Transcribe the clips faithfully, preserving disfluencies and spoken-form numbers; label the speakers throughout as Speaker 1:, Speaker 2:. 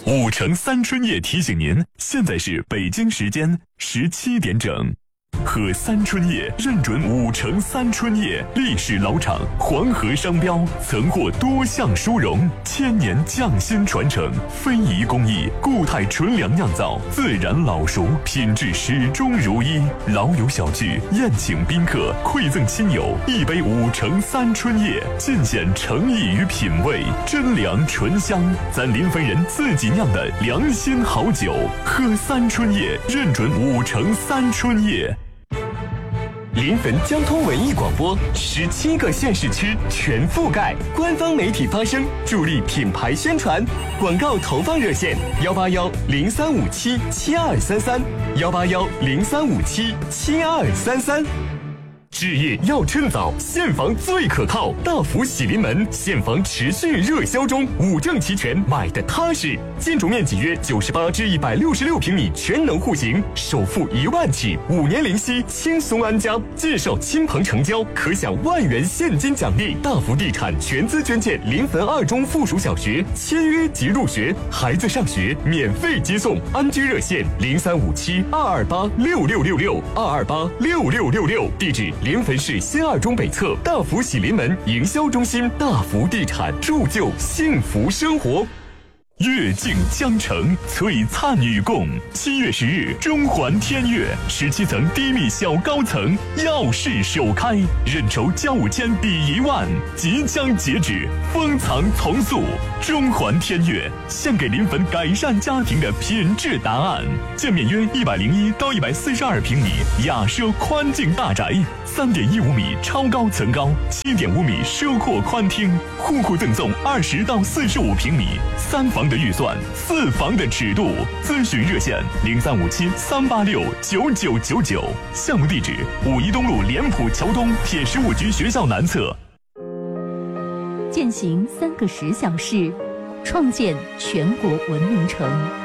Speaker 1: 五城三春夜提醒您，现在是北京时间十七点整。喝三春夜认准五城三春夜，历史老厂，黄河商标，曾获多项殊荣，千年匠心传承，非遗工艺，固态纯粮酿造，自然老熟，品质始终如一。老友小聚，宴请宾客，馈赠亲友，一杯五城三春夜，尽显诚意与品味，真粮醇香，咱临汾人自己酿的良心好酒。喝三春夜，认准五城三春夜。
Speaker 2: 临汾交通文艺广播，十七个县市区全覆盖，官方媒体发声，助力品牌宣传。广告投放热线：幺八幺零三五七七二三三，幺八幺零三五七七二三三。置业要趁早，现房最可靠。大福喜临门，现房持续热销中，五证齐全，买的踏实。建筑面积约九十八至一百六十六平米，全能户型，首付一万起，五年零息，轻松安家。介绍亲朋成交，可享万元现金奖励。大福地产全资捐建临汾二中附属小学，签约即入学，孩子上学免费接送。安居热线零三五七二二八六六六六二二八六六六六，地址。临汾市新二中北侧大福喜临门营销中心，大福地产铸就幸福生活。
Speaker 1: 月尽江城，璀璨与共。七月十日，中环天悦十七层低密小高层耀世首开，认筹交五千抵一万，即将截止，封藏从速。中环天悦献给临汾改善家庭的品质答案。建面约一百零一到一百四十二平米雅奢宽净大宅，三点一五米超高层高，七点五米奢阔宽厅，户户赠送二十到四十五平米三房的预算，四房的尺度。咨询热线零三五七三八六九九九九，项目地址五一东路联普桥东铁十五局学校南侧。
Speaker 3: 践行三个十小时，创建全国文明城。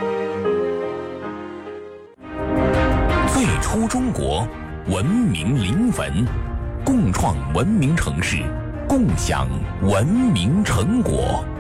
Speaker 4: 最初中国，文明临汾，共创文明城市，共享文明成果。